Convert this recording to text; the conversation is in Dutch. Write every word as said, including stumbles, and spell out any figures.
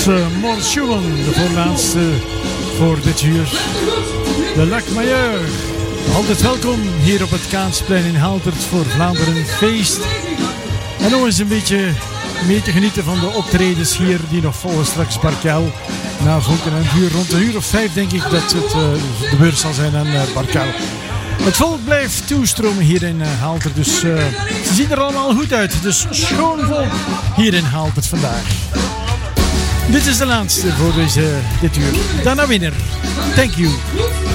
uh, Mort Schumann, de voorlaatste voor dit uur. De Lac Majeur. Altijd welkom hier op het Kaatsplein in Haltert voor Vlaanderen Feest. En nog eens een beetje mee te genieten van de optredens hier die nog volgen straks. Barkel na Vonken en Vuur. Rond een uur of vijf denk ik dat het uh, de beurt zal zijn aan uh, Barkel. Het volk blijft toestromen hier in uh, Haltert. Dus uh, ze zien er allemaal goed uit. Dus schoon volk hier in Haltert vandaag. Dit is de laatste voor deze, dit uur. Daarna winnaar. Thank you.